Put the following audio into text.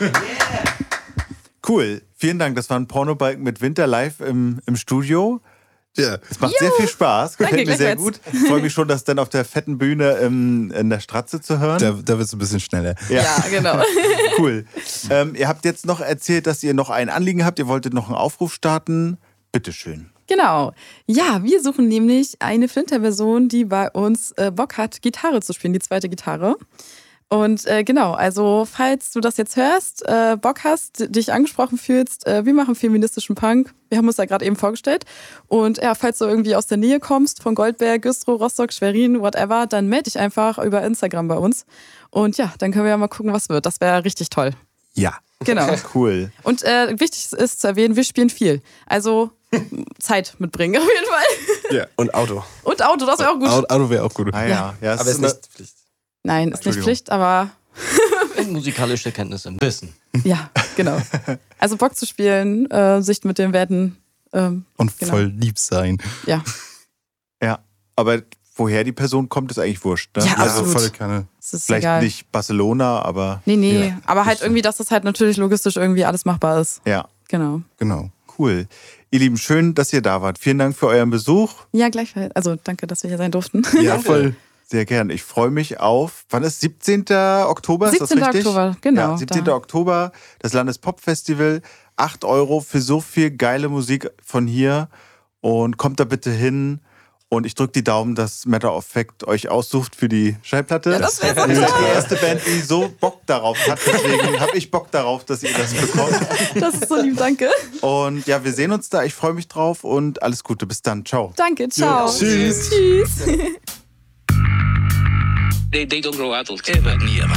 Cool. Vielen Dank. Das war ein Pornobalken mit Winter live im Studio. Ja. Es macht sehr viel Spaß. Gefällt mir sehr gut. gleichfalls. Ich freue mich schon, das dann auf der fetten Bühne in der Stratze zu hören. Da wird es ein bisschen schneller. Ja, genau. Cool. Ihr habt jetzt noch erzählt, dass ihr noch ein Anliegen habt. Ihr wolltet noch einen Aufruf starten. Bitteschön. Genau. Ja, wir suchen nämlich eine Flinter-Version, die bei uns Bock hat, Gitarre zu spielen, die zweite Gitarre. Und genau, also falls du das jetzt hörst, Bock hast, dich angesprochen fühlst, wir machen feministischen Punk. Wir haben uns da gerade eben vorgestellt. Und ja, falls du irgendwie aus der Nähe kommst, von Goldberg, Güstrow, Rostock, Schwerin, whatever, dann melde dich einfach über Instagram bei uns. Und ja, dann können wir ja mal gucken, was wird. Das wäre richtig toll. Ja. Genau. Cool. Und wichtig ist zu erwähnen, wir spielen viel. Also Zeit mitbringen auf jeden Fall. Ja. Und Auto. Und Auto, das wäre auch gut. Auto wäre auch gut. Ah, ja. Ja, Aber es ist nicht Pflicht. Nein, ist nicht Entschuldigung. Pflicht, aber Musikalische Kenntnisse, ein bisschen. ja, genau. Also Bock zu spielen, sich mit dem Werten. Und Genau. voll lieb sein. Ja. Ja. Aber woher die Person kommt, ist eigentlich wurscht. Ne? Ja, absolut. volle Kanne. Das ist Vielleicht egal. nicht Barcelona, aber Nee, Ja, aber halt irgendwie, dass das halt natürlich logistisch irgendwie alles machbar ist. ja. Genau. Genau. Cool. Ihr Lieben, schön, dass ihr da wart. Vielen Dank für euren Besuch. Ja, gleichfalls. Also danke, dass wir hier sein durften. Ja, voll. Sehr gern. Ich freue mich auf, wann ist 17. Oktober? Ist 17. das richtig? Oktober, genau. Ja, 17. Da. Oktober, das Landespop-Festival. 8 € für so viel geile Musik von hier. Und kommt da bitte hin. Und ich drücke die Daumen, dass Matter of Fact euch aussucht für die Schallplatte. Ja, das wäre so Ihr seid toll. die erste Band, die so Bock darauf hat. Deswegen habe ich Bock darauf, dass ihr das bekommt. Das ist so lieb, danke. Und ja, wir sehen uns da. Ich freue mich drauf und alles Gute. Bis dann. Ciao. Danke, ciao. Tschüss. Tschüss. They don't grow adult ever.